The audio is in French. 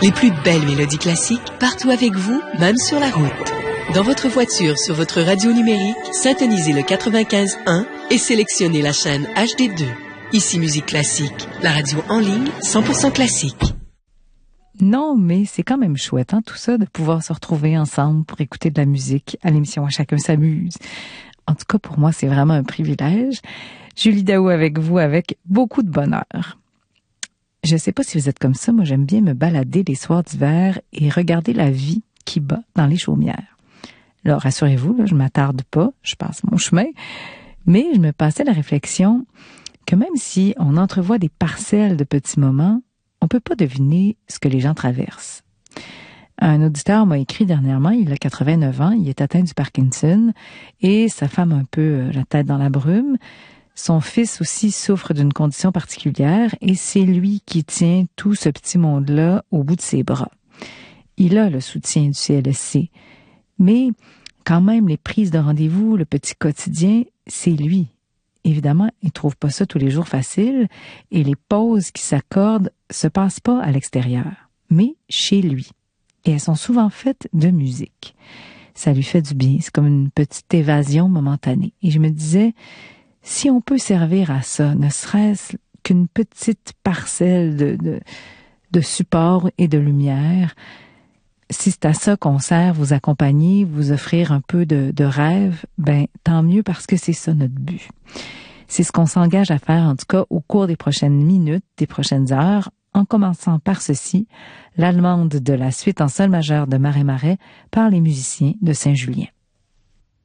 Les plus belles mélodies classiques partout avec vous, même sur la route. Dans votre voiture, sur votre radio numérique, syntonisez le 95.1 et sélectionnez la chaîne HD2. Ici Musique Classique, la radio en ligne 100% classique. Non, mais c'est quand même chouette, tout ça, de pouvoir se retrouver ensemble pour écouter de la musique à l'émission À chacun s'amuse. En tout cas, pour moi, c'est vraiment un privilège. Julie Daou avec vous, avec beaucoup de bonheur. Je sais pas si vous êtes comme ça, moi j'aime bien me balader les soirs d'hiver et regarder la vie qui bat dans les chaumières. Là, rassurez-vous, là, je m'attarde pas, je passe mon chemin, mais je me passais la réflexion que même si on entrevoit des parcelles de petits moments, on peut pas deviner ce que les gens traversent. Un auditeur m'a écrit dernièrement, il a 89 ans, il est atteint du Parkinson et sa femme un peu la tête dans la brume. Son fils aussi souffre d'une condition particulière et c'est lui qui tient tout ce petit monde-là au bout de ses bras. Il a le soutien du CLSC, mais quand même les prises de rendez-vous, le petit quotidien, c'est lui. Évidemment, il trouve pas ça tous les jours facile et les pauses qui s'accordent se passent pas à l'extérieur, mais chez lui. Et elles sont souvent faites de musique. Ça lui fait du bien, c'est comme une petite évasion momentanée. Et je me disais, si on peut servir à ça, ne serait-ce qu'une petite parcelle de support et de lumière, si c'est à ça qu'on sert, vous accompagner, vous offrir un peu de rêve, ben tant mieux parce que c'est ça notre but. C'est ce qu'on s'engage à faire en tout cas au cours des prochaines minutes, des prochaines heures, en commençant par ceci, l'allemande de la suite en sol majeur de Marais par les musiciens de Saint-Julien.